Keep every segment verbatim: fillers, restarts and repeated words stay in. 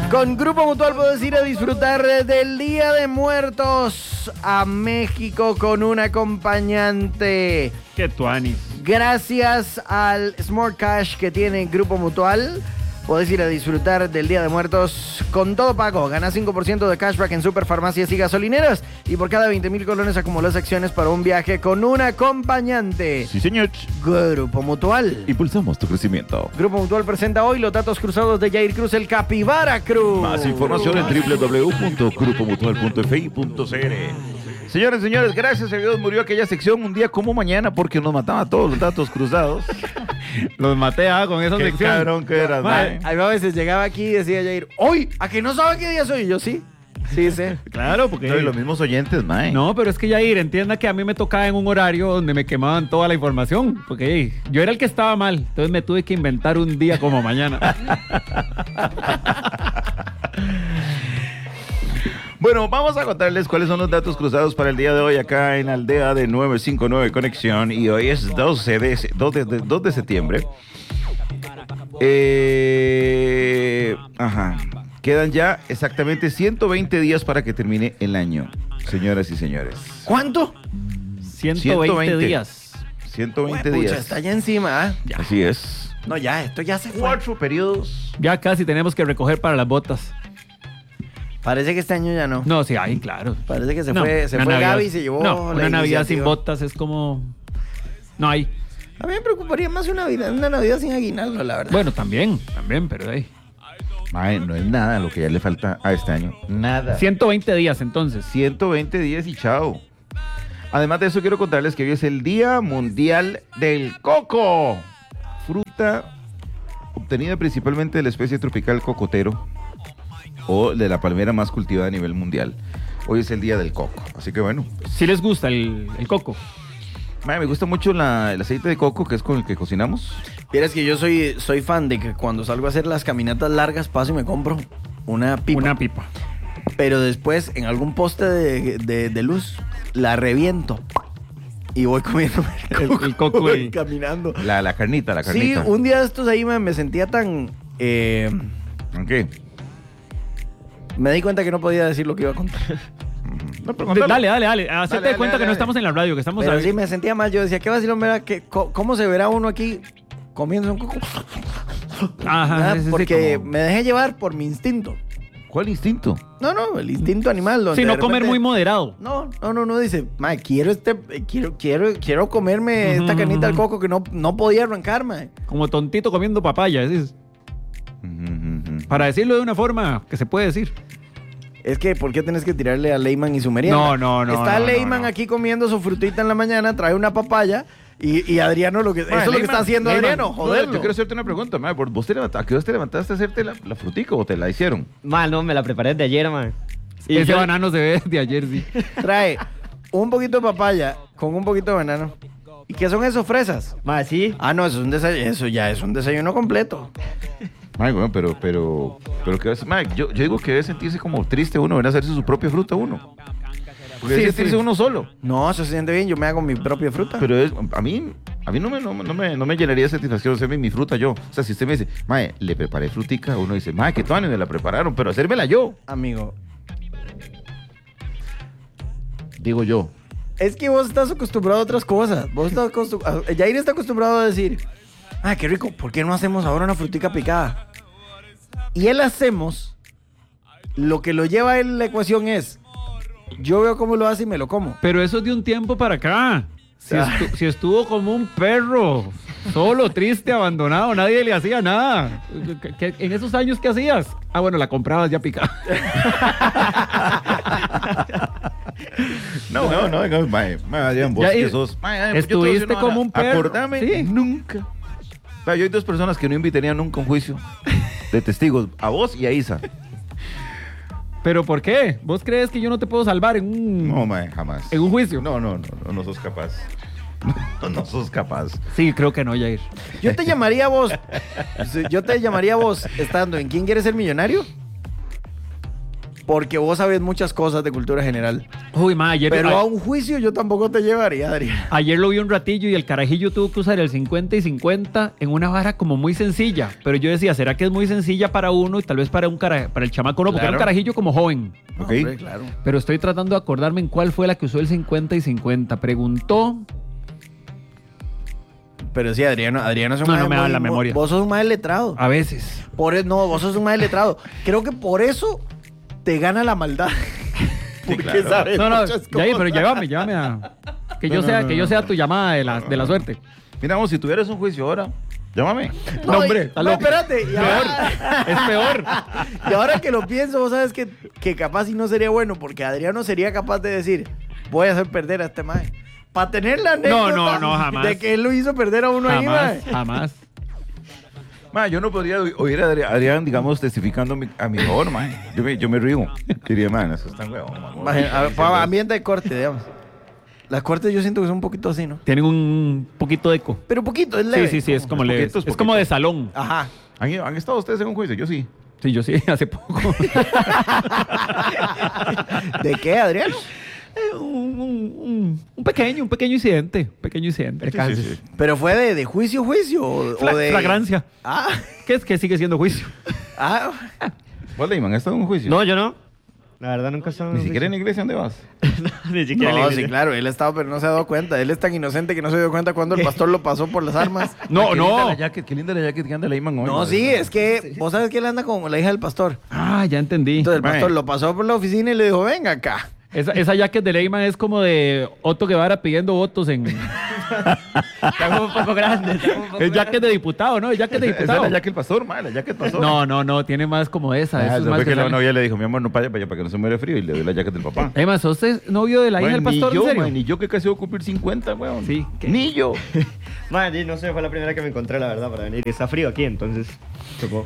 Con Grupo Mutual puedes ir a disfrutar del Día de Muertos a México con un acompañante. ¡Qué tuanis! Gracias al Smart Cash que tiene Grupo Mutual, puedes ir a disfrutar del Día de Muertos con todo pago. Gana cinco por ciento de cashback en superfarmacias y gasolineras. Y por cada veinte mil colones acumulas acciones para un viaje con un acompañante. Sí, señor. Grupo Mutual. Impulsamos tu crecimiento. Grupo Mutual presenta hoy los datos cruzados de Jair Cruz, el Capibara Cruz. Más información en doble u doble u doble u punto grupo mutual punto f i punto c r. Señores, señores, gracias a Dios murió aquella sección un día como mañana porque nos mataba todos los datos cruzados. Los maté ah, con esa Qué sección. cabrón que eras, Mae, mae. a veces llegaba aquí y decía Jair, hoy, ¿a que no sabe qué día soy? Y yo sí, sí sé. Claro, porque... No, y los mismos oyentes, mae. No, pero es que Jair, entienda que a mí me tocaba en un horario donde me quemaban toda la información. Porque hey, yo era el que estaba mal. Entonces me tuve que inventar un día como mañana. Bueno, vamos a contarles cuáles son los datos cruzados para el día de hoy acá en Aldea de nueve cinco nueve Conexión. Y hoy es doce de, dos de, de, dos de septiembre. Eh, ajá. Quedan ya exactamente ciento veinte días para que termine el año, señoras y señores. ¿Cuánto? ciento veinte días. ciento veinte Ué, pucha, días. está ya encima, ¿ah? Así es. No, ya, esto ya se fue. Cuatro periodos. Ya casi tenemos que recoger para las botas. Parece que este año ya no. No, sí, ahí, claro. Parece que se No, fue, se una fue Navidad- Gaby y se llevó No, la una Navidad sin iniciativa. botas es como... No hay. A mí me preocuparía más una, vida, una Navidad sin aguinaldo, la verdad. Bueno, también, también, pero ahí. Mae, no es nada lo que ya le falta a este año. Nada. ciento veinte días, entonces. ciento veinte días y chao. Además de eso, quiero contarles que hoy es el Día Mundial del Coco. Fruta obtenida principalmente de la especie tropical cocotero o de la palmera más cultivada a nivel mundial. Hoy es el Día del Coco. Así que bueno. Si les gusta el, el coco. Mae, me gusta mucho la- el aceite de coco, que es con el que cocinamos. Vieras que yo soy, soy fan de que cuando salgo a hacer las caminatas largas paso y me compro una pipa. Una pipa. Pero después en algún poste de, de- de luz la reviento y voy comiendo El- el coco voy ahí. caminando. La, la carnita, la Sí, carnita. un día de estos ahí me, me sentía tan... eh, ¿Qué? me di cuenta que no podía decir lo que iba a contar. No, pero contalo. Dale, dale, dale. Hacete Dale, dale, cuenta dale, que no dale. estamos en la radio, que estamos Pero ahí. sí me sentía mal. Yo decía, ¿qué vacilón verá? Que, co- ¿Cómo se verá uno aquí comiendo un coco? Ajá, ¿Verdad? sí, sí, sí, Porque como- me dejé llevar por mi instinto. ¿Cuál instinto? No, no, el instinto animal. donde Sí, no de comer repente- muy moderado. No, no, no, no dice, mae, quiero este, eh, quiero, quiero, quiero comerme esta Ujú, carnita al ujú. coco que no, no podía arrancar, mae. Como tontito comiendo papaya. decís. Para decirlo de una forma que se puede decir. Es que, ¿por qué tenés que tirarle a Leyman y su merienda? No, no, no, Está no, no, Leyman no. aquí comiendo su frutita en la mañana, trae una papaya y, y Adriano lo que... eso es lo que está haciendo Leyman, Adriano, no, joderlo. Yo quiero hacerte una pregunta, mae. ¿Vos te levantaste, ¿A qué hora te levantaste a hacerte la, la frutica o te la hicieron? Man, no, me la preparé de ayer, man. Y Ese yo- banano se ve de ayer, sí. Trae un poquito de papaya con un poquito de banano. ¿Y qué son esos, fresas? Man, sí. Ah, no, eso es un desayuno, eso ya es un desayuno completo. Ay, bueno, pero, pero, pero que mae, yo, yo digo que debe sentirse como triste uno, debe hacerse su propia fruta uno. Porque Sí, debe sentirse sí. uno solo. No, eso se siente bien, yo me hago mi propia fruta. Pero es, a mí, a mí no me, no, me- no me, no me llenaría de satisfacción hacerme mi fruta yo. O sea, si usted me dice, mae, le preparé frutica, uno dice, mae, que tú me la prepararon, pero hacérmela yo, Amigo, digo yo. es que vos estás acostumbrado a otras cosas. Vos estás acostumbrado... Jair está acostumbrado a decir, ah, qué rico, ¿por qué no hacemos ahora una frutica picada? Y él hacemos, lo que lo lleva a él la ecuación es, yo veo cómo lo hace y me lo como. Pero eso es de un tiempo para acá. Si, Ah. estu- si estuvo como un perro, solo, triste, abandonado, nadie le hacía nada. ¿Qué- qué- ¿En esos años qué hacías? Ah, bueno, la comprabas ya picada. No, no, no, no, mae, mae, Adrián, vos Ya, que y- sos, mae, mae, yo te voy a decir estuviste una como vara, un perro. Acordame, Sí. nunca. O sea, yo hay dos personas que no invitaría nunca a un juicio de testigos, a vos y a Isa. ¿Pero por qué? ¿Vos crees que yo no te puedo salvar en un, No, mae, jamás. en un juicio? No, no, no, no, no sos capaz. No, no sos capaz. Sí, creo que no, Jair. Yo te llamaría a vos, yo te llamaría a vos estando en ¿Quién quiere ser millonario? Porque vos sabés muchas cosas de cultura general. Uy, ma, ayer, Pero a- a un juicio yo tampoco te llevaría, Adrián. ayer lo vi un ratillo y el carajillo tuvo que usar el cincuenta y cincuenta en una vara como muy sencilla. Pero yo decía, ¿será que es muy sencilla para uno y tal vez para un cara, para el chamaco no? Porque era un Claro. carajillo como joven. No, Ok. hombre, claro. Pero estoy tratando de acordarme en cuál fue la que usó el cincuenta y cincuenta. Preguntó. Pero sí, Adriano, Adriano es un No, mae no me da muy- la muy- memoria. Vos sos un mae letrado. A veces. Por e- no, vos sos un mae letrado. Creo que por eso te gana la maldad. Porque claro. sabes No, no, muchas Yair, cosas. pero llévame, llévame a. Que yo No, no, sea, no, que yo no, sea no. tu llamada de la, de la suerte. Mira, vos, si tuvieras un juicio ahora, llámame. No, No, hombre, y- está no, loco. espérate. Y ahora, Es peor. y ahora que lo pienso, vos sabes que, que capaz y no sería bueno, porque Adriano sería capaz de decir, voy a hacer perder a este mae. Para tener la anécdota no, no, jamás. de que él lo hizo perder a uno ahí, mae. Jamás, jamás. Ma, yo no podría oír oír a Adri- Adrián, digamos, testificando a mi, a mi favor, ma. Yo me, yo me río. Diría, man, eso está huevón, ma. Imagina, a ver, pa- ambiente de corte, digamos. Las cortes yo siento que son un poquito así, ¿no? Tienen un poquito de eco. Pero poquito, es Sí, leve. sí, sí, es como leve. poquitos, Es como de salón. Ajá. ¿Han, han estado ustedes en un juicio? Yo sí. Sí, yo sí, hace poco. ¿De qué, Adriano? Eh, un, un- un- un pequeño, un pequeño incidente. Pequeño incidente. Sí, sí, sí. ¿Pero fue de, de juicio, juicio? O, Fla- o de... Flagrancia. Ah, ¿Qué es que sigue siendo juicio? ah. ¿Vos, Leyman, has estado en un juicio? No, yo no. La verdad nunca estaba Ni siquiera en la iglesia, ¿dónde vas? Ni siquiera en la No, sí, iglesia. claro, él ha estado, pero no se ha dado cuenta. Él es tan inocente que no se dio cuenta cuando el pastor lo pasó por las armas. No, Qué linda no. la jacket, qué linda la jacket que anda Leyman hoy. No, ma. sí, es que vos sabes que él anda con la hija del pastor. Ah, ya entendí. Entonces el Mae. pastor lo pasó por la oficina y le dijo, venga acá. Esa, esa jacket de Leyman es como de Otto Guevara pidiendo votos en. Está como un poco grande. está como un poco Es jacket de diputado, ¿no? Es jacket de Esa es diputado. la jacket del pastor, ma, la jacket del pastor. No, no, no, tiene más como esa. Ah, eso es esa más fue que la sale- novia le dijo, mi amor, no vaya para allá para que no se muere frío, y le dio la jacket del papá. Emma, ¿sos es novio de la hija Ma, del pastor? Ni yo, ¿En serio? ma, ni yo que casi voy a cumplir cincuenta, weón. Sí, ¿qué? Ni yo. Man, sí, no sé, fue la primera que me encontré, la verdad, para venir. Está frío aquí, entonces tocó.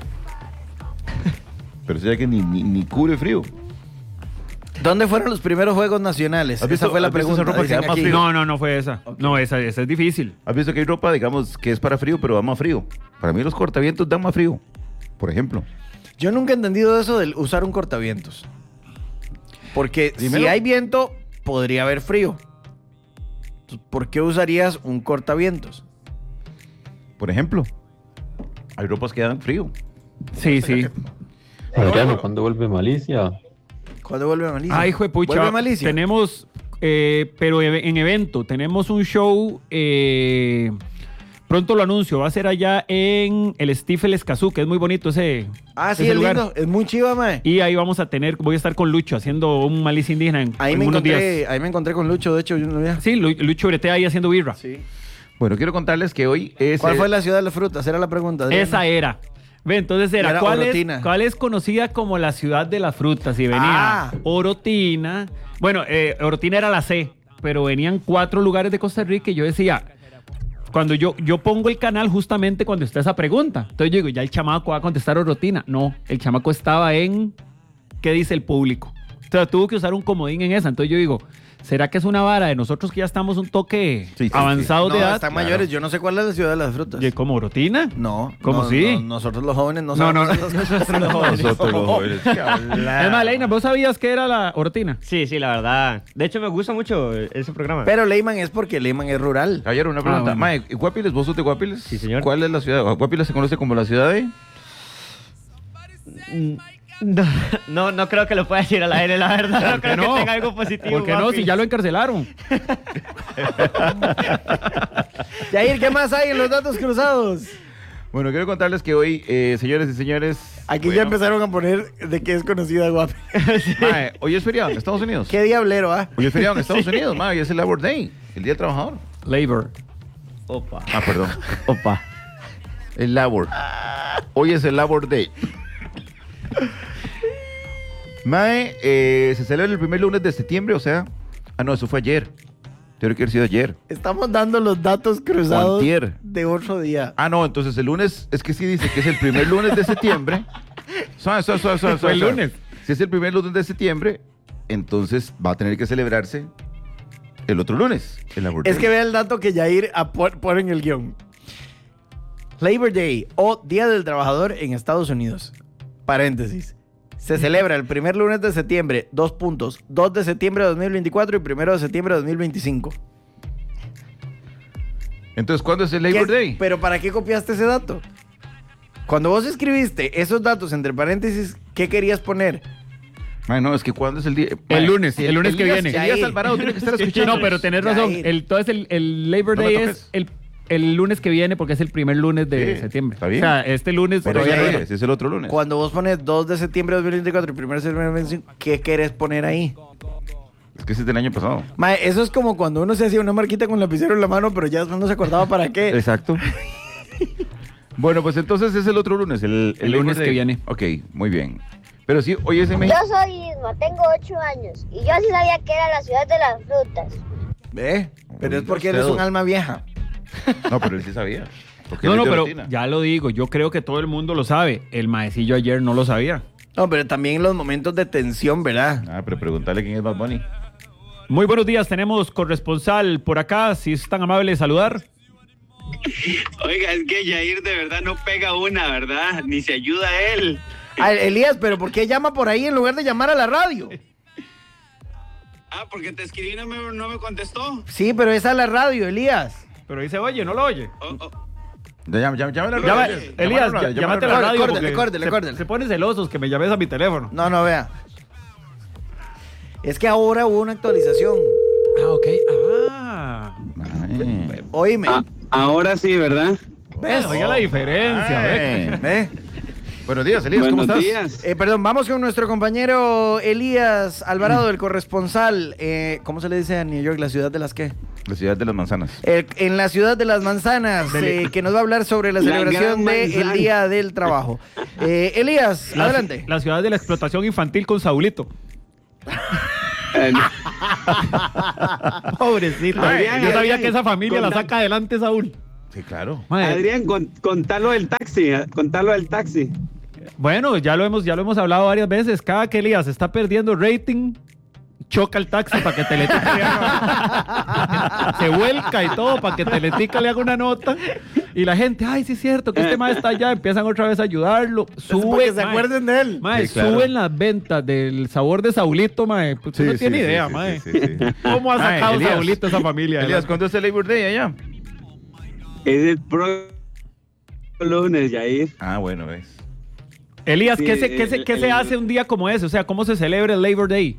Pero esa jacket ni, ni, ni cubre frío. ¿Dónde fueron los primeros Juegos Nacionales? ¿Has visto- Esa fue la has visto pregunta. esa ropa que se dicen llama aquí. frío? No, no, no fue esa. No, esa, esa es difícil. ¿Has visto que hay ropa, digamos, que es para frío, pero da más frío? Para mí los cortavientos dan más frío, por ejemplo. Yo nunca he entendido eso de usar un cortavientos. Porque si Dímelo. hay viento, podría haber frío. Entonces, ¿por qué usarías un cortavientos? Por ejemplo, hay ropas que dan frío. Sí, sí. Adriano, ¿cuándo vuelve Malicia? ¿Cuándo vuelve Malicia? Ay, hijo de pucha. ¿Vuelve Malicia? Tenemos, eh, pero eve- en evento, tenemos un show, eh, pronto lo anuncio, va a ser allá en el Stifel Escazú, que es muy bonito ese, Ah, sí, ese es lugar. lindo. Es muy chiva, mae. Y ahí vamos a tener, voy a estar con Lucho haciendo un Malicia indígena en, Ahí en me, unos encontré, días. ahí me encontré con Lucho, de hecho, yo no había. Sí, Lu- Lucho bretea ahí haciendo birra. Sí. Bueno, quiero contarles que hoy es... ¿Cuál eh, fue la ciudad de las frutas? Era la pregunta. Adriana. Esa era. Ve, entonces era, Era ¿cuál, Orotina. es, ¿cuál es conocida como la ciudad de las frutas? Y venía Ah. Orotina. Bueno, eh, Orotina era la C, pero venían cuatro lugares de Costa Rica y yo decía, cuando yo, yo pongo el canal justamente cuando está esa pregunta. Entonces yo digo, ya el chamaco va a contestar Orotina. No, el chamaco estaba en ¿qué dice el público? O sea, tuvo que usar un comodín en esa. Entonces yo digo, ¿será que es una vara de nosotros que ya estamos un toque Sí, sí, avanzados No, de edad? están Claro. mayores. Yo no sé cuál es la ciudad de las frutas. ¿Y ¿Como Orotina? No. ¿Cómo no, sí? no, nosotros los jóvenes no No, no, sabemos no. esas cosas. Los jóvenes. Nosotros los jóvenes. ¿Qué habla? Es más, Leina, ¿vos sabías que era la Orotina? Sí, sí, la verdad. De hecho, me gusta mucho ese programa. Pero Leyman es porque Leyman es rural. Ayer una pregunta. Ah, bueno. Mae, ¿Guapiles? ¿Vos sos de Guapiles? Sí, señor. ¿Cuál es la ciudad? ¿Guapiles se conoce como la ciudad de...? No, no, no creo que lo pueda decir al aire, la verdad. No ¿Por qué creo no? que tenga algo positivo. ¿Por qué no? papi. Si ya lo encarcelaron. Yair, ¿qué más hay en los datos cruzados? Bueno, quiero contarles que hoy, eh, señores y señores... Aquí bueno, ya empezaron a poner de que es conocida Guapi. mae, hoy es feriado en Estados Unidos. Qué diablero, ¿ah? Hoy es feriado en Estados Unidos, mae, hoy es el Labor Day, el Día del Trabajador. Labor. Opa. Ah, perdón. Opa. El Labor. Hoy es el Labor Day. Mae, eh, se celebra el primer lunes de septiembre, o sea... Ah, no, eso fue ayer. Tiene que haber sido ayer. Estamos dando los datos cruzados Antier. de otro día. Ah, no, entonces el lunes, es que sí dice que es el primer lunes de septiembre. Suave, suave, suave, suave, Fue el suave. lunes. Si es el primer lunes de septiembre, entonces va a tener que celebrarse el otro lunes. El Labor Es Day. que vea el dato que Yair apor- pone en el guión. Labor Day o Día del Trabajador en Estados Unidos. Paréntesis. Se celebra el primer lunes de septiembre, dos puntos, dos de septiembre de dos mil veinticuatro y primero de septiembre de dos mil veinticinco. Entonces, ¿cuándo es el Labor ¿Qué- Day? ¿Pero para qué copiaste ese dato? Cuando vos escribiste esos datos entre paréntesis, ¿qué querías poner? Ay, no, es que ¿cuándo es el día? El lunes, el lunes que Elías- viene. Elías Alvarado tiene que estar escuchando. No, pero tenés razón. Yair. El, entonces el, el Labor No me Day toques. es el, el lunes que viene porque es el primer lunes de Sí, septiembre. está bien. O sea, este lunes Pero todavía ya no. es, es el otro lunes. Cuando vos pones dos de septiembre de dos mil veinticuatro y primero de septiembre de dos mil veinticinco, ¿qué querés poner ahí? Es que ese es del año pasado. Mae, eso es como cuando uno se hacía una marquita con lapicero en la mano, pero ya después no se acordaba para qué. Exacto. Bueno, pues entonces es el otro lunes. El, El Labor lunes que Day. viene. Ok, muy bien. Pero sí, hoy es en México. Yo soy Isma, tengo ocho años y yo sí sabía que era la ciudad de las frutas. ¿Ve? Pero es Oídos porque eres dedos. un alma vieja. No, pero él sí sabía. Porque No, él no, es de pero Ortina. ya lo digo. Yo creo que todo el mundo lo sabe. El maecillo ayer no lo sabía. No, pero también los momentos de tensión, ¿verdad? Ah, pero preguntarle quién es Bad Bunny. Muy buenos días. Tenemos corresponsal por acá. Si es tan amable de saludar. Oiga, es que Yair de verdad no pega una, ¿verdad? Ni se ayuda a él. Ah, Elías, pero ¿por qué llama por ahí en lugar de llamar a la radio? Ah, porque te escribí y no me, no me contestó. Sí, pero es a la radio, Elías. Pero dice, oye, no lo oye. Oh, oh. Ya, llama, llama, llama a la Llama- radio. Elías, Llama a la radio, ya- llama a llámate a la la radio. radio. Córdele, porque córdele, se- córdele. Se pone celosos que me llames a mi teléfono. No, no, vea. Es que ahora hubo una actualización. Ah, ok. Ah. Ay. Oíme. Ah, ahora sí, ¿verdad? ¿Ves? Oiga la diferencia, ve. Ay. ¿Ve? Buenos días, Elías, ¿cómo Buenos estás? días. Eh, perdón, vamos con nuestro compañero Elías Alvarado, el corresponsal. Eh, ¿Cómo se le dice a New York? ¿La ciudad de las qué? La ciudad de las manzanas. El- en la ciudad de las manzanas, eh, que nos va a hablar sobre la La celebración gran del manzana. Día del Trabajo. Eh, Elías, La- adelante. La ciudad de la explotación infantil con Saulito. Eh, Pobrecito. Adrián, Yo sabía Adrián, que esa familia la con- saca adelante Saúl. Sí, claro. Madre, Adrián, con, contalo del taxi, eh, contalo del taxi. Bueno, ya lo hemos, ya lo hemos hablado varias veces. Cada que Elías está perdiendo rating, choca el taxi para que Teletica le haga. Se vuelca y todo para que Teletica le haga una nota. Y la gente, ay, sí es cierto que este maestro está allá, empiezan otra vez a ayudarlo. Es Sube, porque se mae. acuerden de él. Mae, Sí, claro. suben las ventas del sabor de Saulito, mae. Pues Sí, no sí, tiene sí, idea, sí, mae. sí, sí, sí. ¿Cómo ha Mae, sacado Elías. Saulito esa familia? Elías, adelante? ¿cuándo es el Labor Day allá? Es el próximo lunes, Yair. Ah, bueno, ves. Elías, Sí, ¿qué, se, qué, se, el- qué se el- hace un día como ese? O sea, ¿cómo se celebra el Labor Day?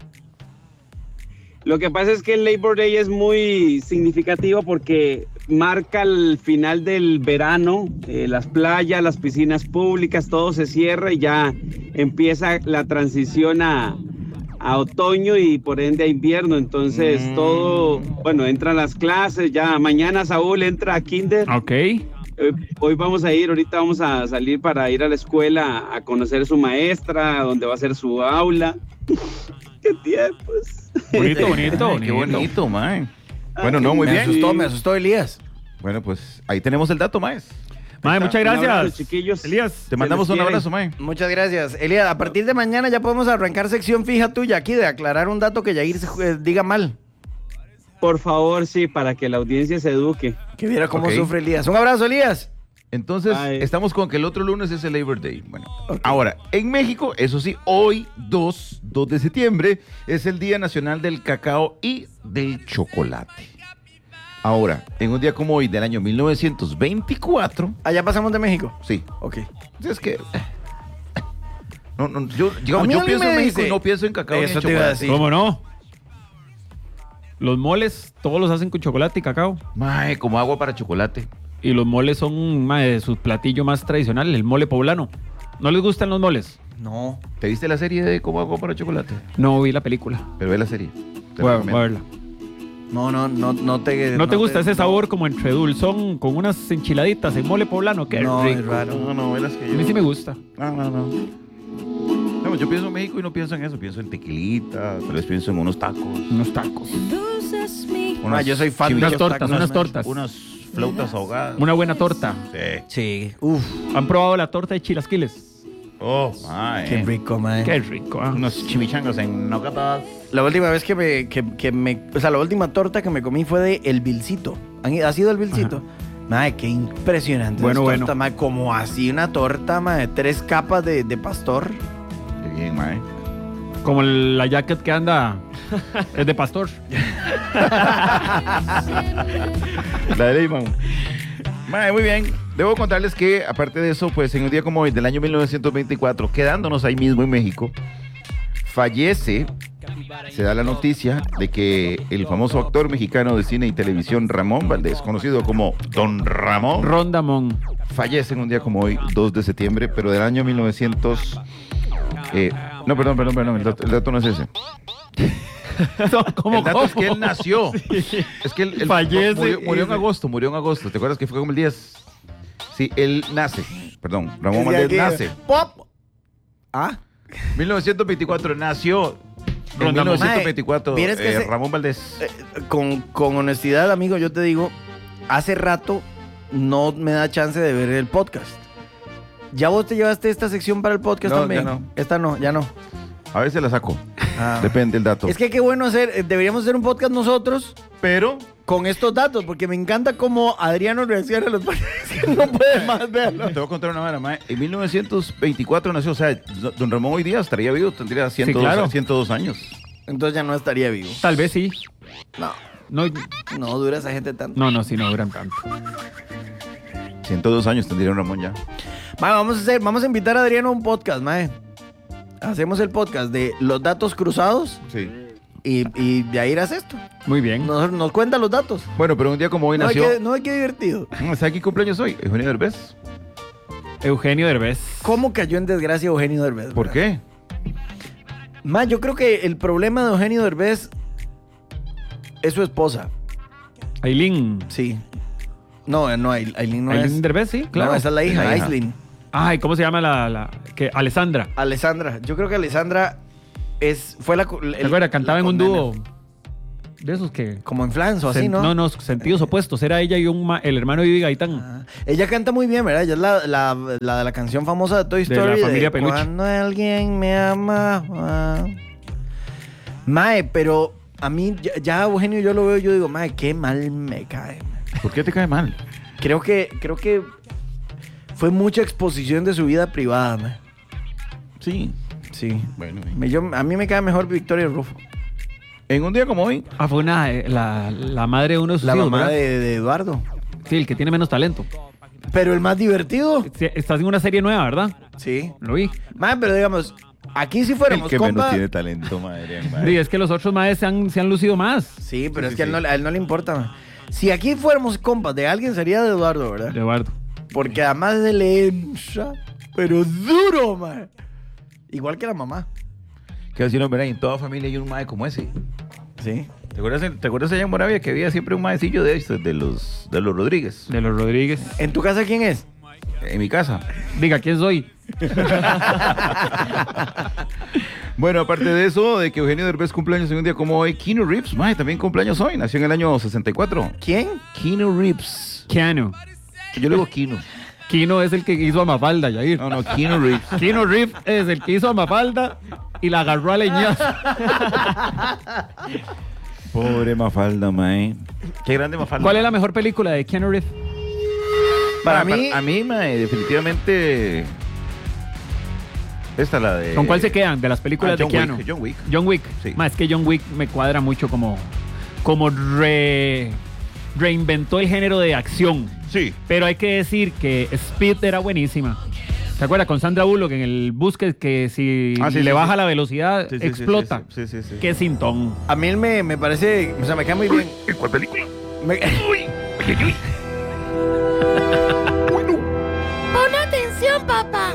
Lo que pasa es que el Labor Day es muy significativo porque marca el final del verano, eh, las playas, las piscinas públicas, todo se cierra y ya empieza la transición a, a otoño y por ende a invierno. Entonces Mm. todo, bueno, entran las clases, ya mañana Saúl entra a kinder. Ok. Eh, Hoy vamos a ir, ahorita vamos a salir para ir a la escuela a conocer a su maestra, donde va a ser su aula. ¡Qué tiempos! Bonito, bonito, Ay, qué bonito. bonito, mae. Bueno, no, muy me bien. asustó, me asustó Elías. Bueno, pues ahí tenemos el dato, Maes. Mae, muchas Un abrazo, gracias. chiquillos. Elías. Te mandamos les un quiere. abrazo, Mae. Muchas gracias. Elías, a partir de mañana ya podemos arrancar sección fija tuya aquí de aclarar un dato que Yair se jue- diga mal. Por favor, sí, para que la audiencia se eduque. Que viera cómo Ok. sufre Elías. Un abrazo, Elías. Entonces, Ay. estamos con que el otro lunes es el Labor Day. Bueno, ahora, en México, eso sí, hoy, dos de septiembre, es el Día Nacional del Cacao y del Chocolate. Ahora, en un día como hoy, del año mil novecientos veinticuatro, Allá pasamos de México. sí, Ok. es que... No, no, yo, digamos, A mí yo alguien pienso en me México y dice- no pienso en cacao ni en Eso te iba a chocolate. decir. ¿Cómo no? Los moles, todos los hacen con chocolate y cacao. Mae, como agua para chocolate. Y los moles son mae, su platillo más tradicional, el mole poblano. ¿No les gustan los moles? No. ¿Te viste la serie de como agua para chocolate? No vi la película. Pero ve la serie. Te Voy a, recomiendo. voy a verla. No, no, no, no te. ¿No te gusta ese no. sabor como entre dulzón con unas enchiladitas en mole poblano? Qué No, es rico. raro. No, no, ve las que A yo... mí sí me gusta. No, no, no. No, yo pienso en México y no pienso en eso. Pienso en tequilita, tal vez pienso en unos tacos. Unos tacos. Ah, yo soy fan de Unas los tortas, tacos, unas man. tortas. Unas flautas ahogadas. Una buena torta. Sí. Sí. Uf, ¿Han probado la torta de chilasquiles? Oh, my. qué rico, man. Qué rico, ¿ah? Unos chimichangos en nocatas. La última vez que me, que, que me. O sea, la última torta que me comí fue de El Vilcito. ¿Han- ¿Ha sido El Vilcito? Madre, qué impresionante. Bueno, esa bueno. torta, mae, como así una torta, mae, tres capas de, de pastor. Qué bien, mae. Como la jacket que anda es de pastor. La de Leyman. Mae, muy bien. Debo contarles que, aparte de eso, pues en un día como hoy, del año mil novecientos veinticuatro, quedándonos ahí mismo en México, fallece, se da la noticia de que el famoso actor mexicano de cine y televisión Ramón Valdés, conocido como Don Ramón, Rondamón. fallece en un día como hoy, dos de septiembre, pero del año mil novecientos... Eh, no, perdón, perdón, perdón, el dato, el dato no es ese. ¿Cómo, El dato cómo? es que él nació. Sí. Es que él, él Fallece murió, murió en y- agosto, murió en agosto. ¿Te acuerdas que fue como el diez? Sí, él nace. Perdón, Ramón Es de Valdés aquí. nace. ¡Pop! Ah. mil novecientos veinticuatro nació. En Rondamón. mil novecientos veinticuatro, Mae, vieras que eh, ese- Ramón Valdés. Eh, con, con honestidad, amigo, yo te digo, hace rato no me da chance de ver el podcast. ¿Ya vos te llevaste esta sección para el podcast No, también? ya no. Esta no, ya no. A veces la saco. Ah. Depende del dato. Es que qué bueno hacer, eh, deberíamos hacer un podcast nosotros Pero con estos datos, porque me encanta cómo Adriano reacciona a los partidos que no puede más verlo. te voy a contar una vara, mae. En mil novecientos veinticuatro nació, o sea, don Ramón hoy día estaría vivo, tendría ciento dos, claro. ciento dos años. Entonces ya no estaría vivo. Tal vez sí. No, No, no dura esa gente tanto. no, no, sí, no duran tanto. ciento dos años tendría don Ramón ya. Mae, vamos a hacer, vamos a invitar a Adriano a un podcast, mae. Hacemos el podcast de los datos cruzados Sí. y, y de ahí irás esto. Muy bien. Nos, nos cuenta los datos. Bueno, pero un día como hoy No hay, nació. que, no hay que divertido. ¿Sabes qué cumpleaños hoy? Eugenio Derbez. Eugenio Derbez. ¿Cómo cayó en desgracia Eugenio Derbez? ¿Por verdad? qué? Ma, yo creo que el problema de Eugenio Derbez es su esposa. Aileen. Sí. No, no, Ail- Aileen no Aileen es. Derbez, sí, claro. No, esa es la hija, la hija. Aislinn. Ay, ¿cómo se llama la, la que Alessandra? Alessandra. Yo creo que Alessandra es, fue la. el- ¿Te acuerdas? Cantaba la en un condena. dúo de esos que... Como en Flans o así, sen- ¿no? No, no, sentidos opuestos. Era ella y un ma- el hermano de Vivi Gaitán. Ah, ella canta muy bien, ¿verdad? Ella es la, la, la de la canción famosa de Toy De la Story. familia Peluche. Cuando alguien me ama. ah. Mae, pero a mí, ya, ya Eugenio yo lo veo, yo digo, mae, qué mal me cae. mae. ¿Por qué te cae mal? Creo que, creo que fue mucha exposición de su vida privada, mae. Sí. Sí. Bueno. Me- yo- a mí me cae mejor Victoria Rufo. En un día como hoy, Ah, fue una, eh, la, la madre de uno de sus La hijos, mamá ¿verdad? de, de Eduardo. Sí, el que tiene menos talento. Pero el más divertido. Sí, estás en una serie nueva, ¿verdad? Sí. Lo vi. Mae, pero digamos, aquí si el fuéramos que menos compa. tiene talento, madre. Sí, madre. es que los otros madres se han, se han lucido más. Sí, pero Sí, es sí, que a, él sí. no, a él no le importa, mae. Si aquí fuéramos compas de alguien, sería de Eduardo, ¿verdad? Eduardo. Porque además de le entra, pero duro, mae. Igual que la mamá. Que así no, verá, en toda familia hay un mae como ese. Sí. ¿Te acuerdas, ¿Te acuerdas allá en Moravia que había siempre un maecillo de estos, de los, de los Rodríguez? De los Rodríguez. ¿En tu casa quién es? En mi casa. Diga, ¿quién soy? Bueno, aparte de eso, de que Eugenio Derbez cumpleaños en un día como hoy, Keanu Reeves, mae, también cumpleaños hoy, nació en el año sesenta y cuatro. ¿Quién? Keanu Reeves. Keanu. Yo le digo Keanu. Kino es el que hizo a Mafalda, Yair. No, no, Keanu Reeves. Kino Reeves es el que hizo a Mafalda y la agarró a leñazo. Pobre Mafalda, mae. Qué grande Mafalda. ¿Cuál es la mejor película de Keanu Reeves? Para Ah, mí- a mí, mae, definitivamente. Esta la de. ¿Con cuál se quedan de las películas Ah, John de Keanu? Wick, John Wick. John Wick. Sí. Ma, es que John Wick me cuadra mucho como, como re, reinventó el género de acción. Sí. Pero hay que decir que Speed era buenísima. ¿Se acuerda? Con Sandra Bullock en el bus que, que si Ah, sí, le sí, baja sí. la velocidad Sí, sí, sí, explota. sí, sí, sí, sí. Qué sintón. A mí él me, me parece, o sea, me cae muy bien. ¿En cuál película? Me- Pon atención, papá.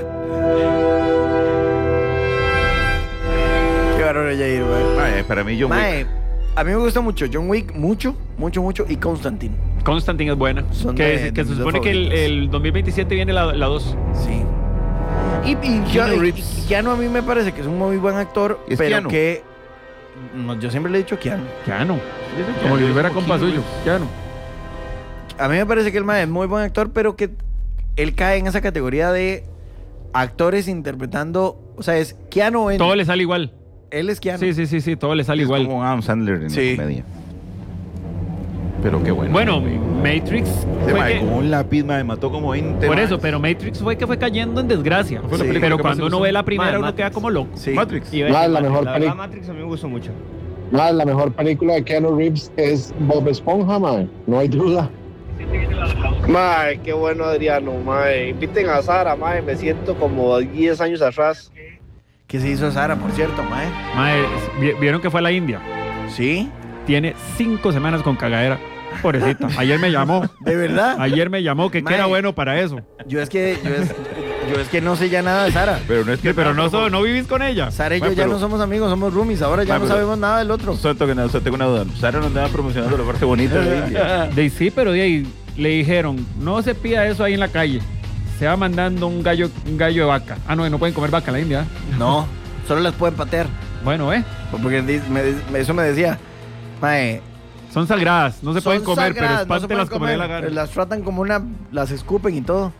Qué bárbaro Jair, mae. Mae, para mí, John Wick. Mae, a mí me gusta mucho John Wick, mucho, mucho, mucho, y Constantine. Constantine es buena. Son que de- se- de que se mis supone que el, favoritas. el dos mil veintisiete viene la dos. Sí. Y, y, Keanu Keanu, Reeves. y Keanu a mí me parece que es un muy buen actor, Es pero Keanu. que no, yo siempre le he dicho Keanu. Keanu. Como si fuera compa suyo. Keanu. A mí me parece que el mae es muy buen actor, pero que él cae en esa categoría de actores interpretando, o sea, es Keanu en, Todo le sale igual. él es Keanu. Sí, sí, sí, sí, todo le sale Es igual. como Adam Sandler en Sí. la comedia. Pero qué bueno. Bueno, Matrix Se fue mae, que- con un lápiz, mae, mató como veinte. por mae. eso, pero Matrix fue que fue cayendo en desgracia. Fue la Sí, película Pero que más cuando te uno gustó. ve la primera, Mae, uno Matrix. queda como loco. Sí. Matrix. Y No, es la Matrix, mejor la peli- verdad, Matrix a mí me gustó mucho. No, la mejor película de Keanu Reeves es Bob Esponja, man. No hay duda. Mae, qué bueno Adriano, mae. Inviten a Sara, mae. Me siento como diez años atrás. ¿Qué se hizo Sara, por cierto, mae? Mae, vi- vieron que fue a la India. ¿Sí? Tiene cinco semanas con cagadera. Pobrecita. Ayer me llamó. ¿De verdad? Ayer me llamó que, que Mae. era bueno para eso. Yo es que, yo es, yo es que no sé ya nada de Sara. Pero no es que. Pero no, so- no vivís con ella. Sara y yo Mae, ya pero- no somos amigos, somos roomies. Ahora ya Mae, no pero- sabemos nada del otro. Suelto que no, tengo una duda. Sara nos andaba promocionando la parte bonita de India. De sí, pero de ahí le dijeron, no se pida eso ahí en la calle. Se va mandando un gallo, un gallo de vaca. Ah, no, no pueden comer vaca en la India. No, solo las pueden patear. Bueno, ¿eh? Porque di- me- me- eso me decía. Mae, Son sagradas, no se son pueden comer, sagradas, pero no se pueden espántelas como le dé la comer. gana. Las tratan como una. Las escupen y todo.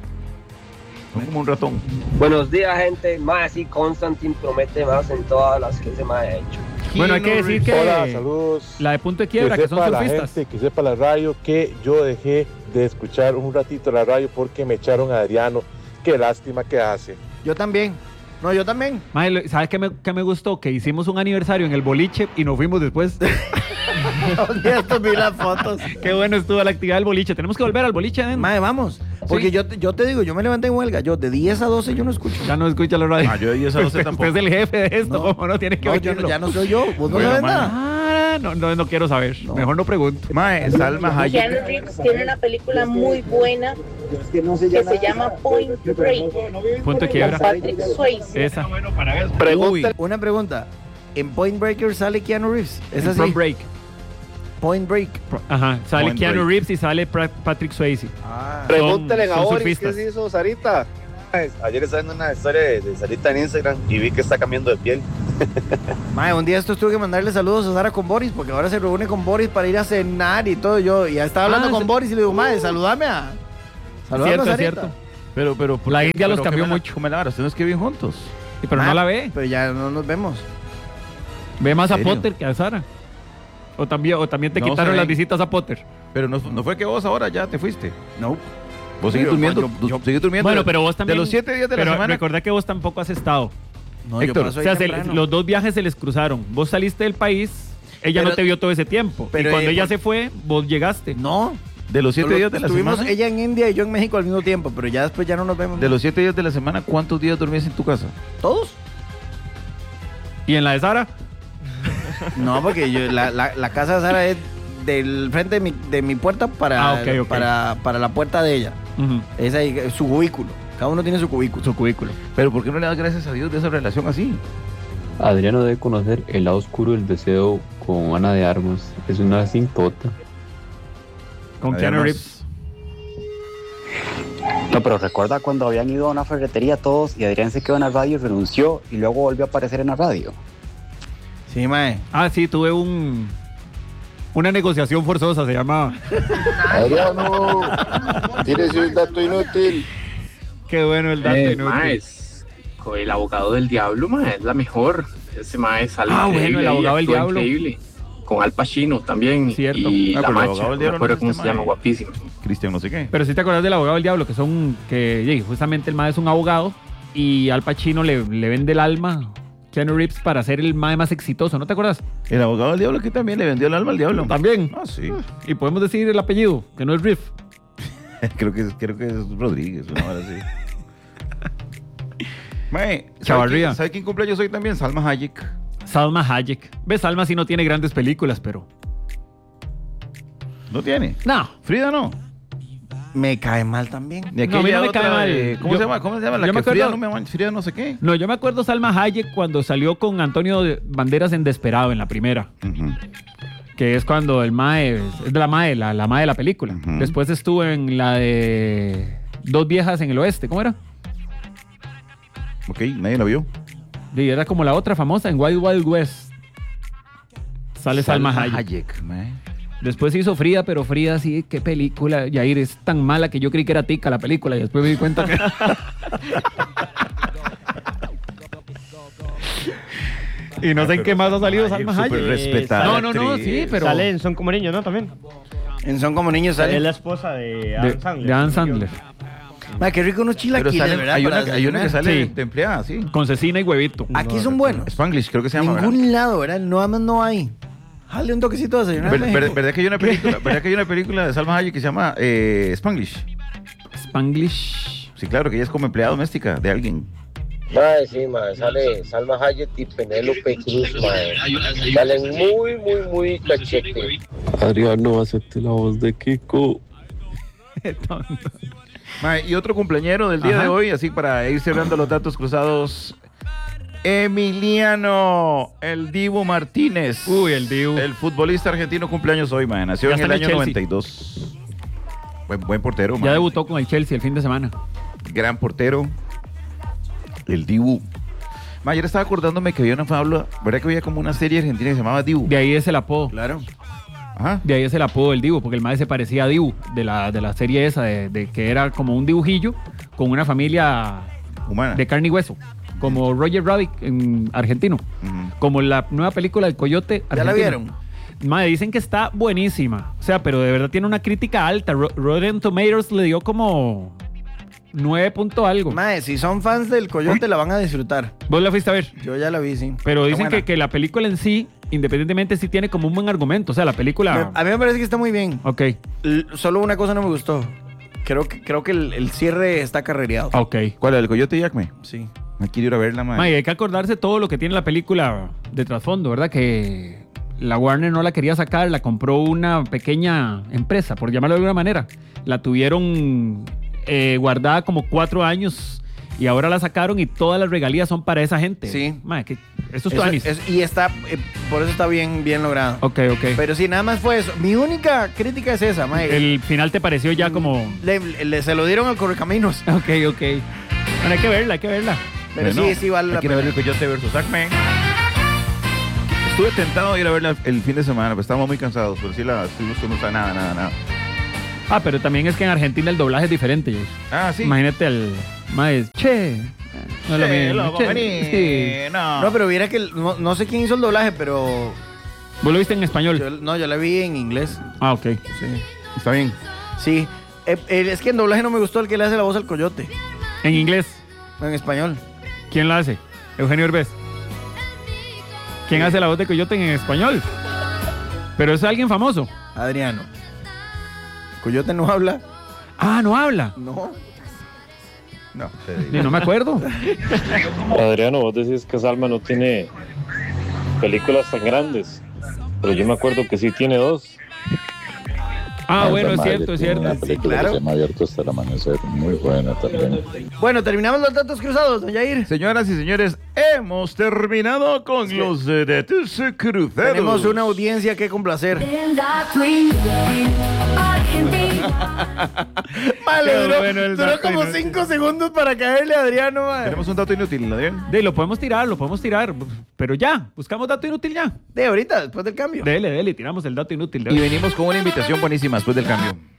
Son como un ratón. Buenos días, gente. Más sí, Constantine promete más en todas las que ese mae ha hecho. Bueno, hay que decir que Hola, saludos. la de punto de quiebra, que son sepa la surfistas. gente, que sepa la radio, que yo dejé de escuchar un ratito la radio porque me echaron a Adriano. Qué lástima que hace. Yo también. No, yo también. Mae, lo- ¿sabes qué me, qué me gustó? Que hicimos un aniversario en el boliche y nos fuimos después. Un día estos vi las fotos. Qué bueno estuvo la actividad del boliche. Tenemos que volver al boliche, ¿eh? Mae, vamos. Porque Sí. yo, te, yo te digo, yo me levanté en huelga. Yo de diez a doce yo no escucho. Ya no escucha la radio. Ah, yo de diez a doce tampoco. Usted es el jefe de esto, No. ¿cómo no? Tiene que No, yo oírlo. no- ya no soy yo. Vos no Bueno, sabes mae. nada. Ah, no, no, no quiero saber. No. Mejor no pregunto. Mae, Salma Hayek. Keanu Reeves tiene una película muy buena que se llama Point Break Punto de con quiebra. Patrick Swayze. Esa. Uy, Una pregunta. ¿En Point Breaker sale Keanu Reeves? ¿Es así? From Break. Point Break. Ajá. Sale Point Keanu Break. Reeves y sale Pra- Patrick Swayze. Ah. Pregúntele a son Boris qué surfistas. se hizo Sarita. Ayer estaba viendo una historia de, de Sarita en Instagram y vi que está cambiando de piel. Mae, un día estos tuve que mandarle saludos a Sara con Boris, porque ahora se reúne con Boris para ir a cenar y todo. Yo ya estaba hablando Ah, con se- Boris y le digo, mae, saludame a. Saludame Cierto, a es Sarita. cierto. pero, pero. ¿por La qué? India los Pero cambió ¿qué me la- mucho. ¿Cómo la vara? ¿Ustedes que viven juntos? Sí, pero Ah, no la ve. Pero ya no nos vemos. Ve más a ¿En serio? Potter que a Sara. O también, o también te No quitaron se las ven. visitas a Potter. Pero no, no fue que vos ahora ya te fuiste. No. Vos seguís Yo- durmiendo. yo- du- yo- seguís durmiendo. Bueno, de- pero vos también. De los siete días de la pero semana. recordá que vos tampoco has estado. No, Héctor, yo paso O ahí sea, se- temprano. los dos viajes se les cruzaron. Vos saliste del país, ella Pero- no te vio todo ese tiempo. pero y cuando ella- ella se fue, vos llegaste. No. De los siete Solo días de la estuvimos semana. ella en India y yo en México al mismo tiempo, pero ya después ya no nos vemos. De los siete días de la semana, ¿cuántos días dormías en tu casa? ¿Todos? ¿Y en la de Sara? No, porque yo, la, la, la casa de Sara es del frente de mi, de mi puerta para, Ah, ok, ok. para, para la puerta de ella. Ujú. Es ahí, es su cubículo. Cada uno tiene su cubículo. Su cubículo. Pero ¿por qué no le das gracias a Dios de esa relación así? Adriano debe conocer El lado oscuro del deseo con Ana de Armas. Es una sintota. Con Además- Keanu Reeves. No, pero recuerda cuando habían ido a una ferretería todos y Adrián se quedó en la radio y renunció y luego volvió a aparecer en la radio. Sí, mae. Ah, sí, tuve un. Una negociación forzosa, se llamaba. Adriano, tienes un dato inútil. Qué bueno el dato Eh, inútil. ma, es co- el abogado del diablo, ma, es la mejor. Ese mae sale Ah, bueno, increíble el ahí, abogado del actúa diablo. increíble. Con Al Pacino también. Cierto. Y Ah, la pero el macha, abogado del no me diablo acuerdo no cómo es se este llama, mae. guapísimo. Cristian, no sé qué. Pero sí te acordás del abogado del diablo, que son. Que yeah, justamente el mae es un abogado y Al Pacino le, le vende el alma a Keanu Reeves para ser el mae más exitoso, ¿no te acuerdas? El abogado del diablo que también le vendió el alma al diablo. También. Ah, sí. Y podemos decir el apellido, que no es Riff. creo, que es, creo que es Rodríguez, una hora así. Mae, ¿sabe Chavarría. quién- ¿sabe quién cumpleaños hoy también? Salma Hayek. Salma Hayek. ¿Ves? Salma sí no tiene grandes películas, pero. ¿No tiene? No. Frida no. Me cae mal también. De No, a mí no aquella me cae otra mal. de- ¿Cómo Yo- se llama? ¿Cómo se llama? La yo que me acuerdo- Frida no me man- Frida no sé qué. No, yo me acuerdo Salma Hayek cuando salió con Antonio Banderas en Desperado en la primera. Ujú. Que es cuando el Mae. Es de la Mae, la, la Mae de la película. Ujú. Después estuvo en la de. Dos viejas en el oeste. ¿Cómo era? Ok, nadie la vio. Y era como la otra famosa en Wild Wild West. Sale Salma, Hayek. Hayek, mae. Después hizo Frida, pero Frida sí, qué película. Yair, es tan mala que yo creí que era tica la película y después me di cuenta que. Y no sé en qué más ha salido Hayek, Salma súper Hayek. respetada No, no, no, actriz. sí, pero. Sale en Son como niños, ¿no? También. En Son como niños sale. Es la esposa de De, Adam Sandler. de Adam Sandler. Ma, qué rico unos Pero chilaquiles, sale- ¿verdad? hay, una, Para hay una que desayunar. sale Sí. de empleada, sí. Con cecina y huevito. Aquí son buenos. Spanglish, creo que se llama. Ningún ¿verdad? lado, ¿verdad? No, más no hay. Jale un toquecito de desayunar. Ver- en ver- México. ¿Verdad que hay una película, verdad que hay una película de Salma Hayek que se llama eh, Spanglish? Spanglish. Sí, claro, que ella es como empleada doméstica de alguien. Mae, sí, mae, sale Salma Hayek y Penélope Cruz, mae. Salen muy, muy, muy cachete. Adriano, acepte la voz de Kiko. Mae, y otro cumpleañero del día Ajá. de hoy, así para ir cerrando los datos cruzados. Emiliano, el Dibu Martínez. Uy, el Dibu. El futbolista argentino cumpleaños hoy, mae. Nació Ya en está el en el año Chelsea. noventa y dos. Buen, buen portero, Ya mae. debutó con el Chelsea el fin de semana. Gran portero. El Dibu. Ma, ayer estaba acordándome que había una fábula, ¿verdad que había como una serie argentina que se llamaba Dibu? De ahí es el apodo. Claro. Ajá. De ahí es el apodo del Dibu, porque el mae se parecía a Dibu, de la, de la serie esa, de, de que era como un dibujillo con una familia Humana. de carne y hueso. Como Roger Rabbit en argentino. Ujú. Como la nueva película del Coyote ¿Ya la argentino. vieron? Mae, dicen que está buenísima. O sea, pero de verdad tiene una crítica alta. Ro- Rotten Tomatoes le dio como nueve punto algo. Mae, si son fans del Coyote la van a disfrutar. ¿Vos la fuiste a ver? Yo ya la vi, sí. Pero Está dicen buena. que, que la película en sí, independientemente, sí tiene como un buen argumento. O sea, la película... Me- a mí me parece que está muy bien. Ok, L- solo una cosa no me gustó. Creo que, creo que el, el cierre está carrereado. ok. ¿Cuál? ¿El Coyote y Acme? Sí. Me quiero ir a verla, ma. Mae, hay que acordarse todo lo que tiene la película de trasfondo, ¿verdad? Que la Warner no la quería sacar, la compró una pequeña empresa, por llamarlo de alguna manera. La tuvieron eh, guardada como cuatro años y ahora la sacaron y todas las regalías son para esa gente. Sí. Mae, que esto es Eso- tuanis. es- y está, eh, por eso está bien, bien logrado. Ok, ok. Pero sí, nada más fue eso. Mi única crítica es esa, mae. El final te pareció ya como... Le- le- se lo dieron al Correcaminos. Ok, ok. Bueno, hay que verla, hay que verla. Pero Bueno, sí, sí vale hay la que ir a pena. ver el Coyote versus Acme. Estuve tentado de ir a verla el fin de semana, pero estábamos muy cansados. Pero sí, la, sí, no está nada, nada, nada. Ah, pero también es que en Argentina el doblaje es diferente, Jay. Ah, sí. Imagínate al... Mae, che. No es lo Che, mismo, loco, che. vení. Sí. No. No, pero mira que el- no, no sé quién hizo el doblaje, pero ¿Vos lo viste en español? yo, no, yo la vi en inglés. Ah, ok. Sí. Está bien. Sí. Eh, eh, es que en doblaje no me gustó el que le hace la voz al Coyote. En inglés. En español. ¿Quién la hace? Eugenio Herbés. ¿Quién hace la voz de Coyote en español? Pero es alguien famoso. Adriano. Coyote no habla. Ah, no habla. No. No, Ni no me acuerdo. Adriano, vos decís que Salma no tiene películas tan grandes, pero yo me acuerdo que sí tiene dos. Ah, bueno, es cierto, es cierto. Una película claro. que se llama Abierto hasta el amanecer, muy buena también. Bueno, terminamos los datos cruzados, don Yair. Señoras y señores, hemos terminado con los eh, datos cruzados. Tenemos una audiencia que complacer. Vale, Qué duró, bueno el duró dato como inútil. cinco segundos para caerle a Adriano, mae. Tenemos un dato inútil, Adrián. De, lo podemos tirar, lo podemos tirar. Pero ya, buscamos dato inútil ya. De ahorita, después del cambio. Dele, dele, tiramos el dato inútil. Y venimos con una invitación buenísima después del cambio.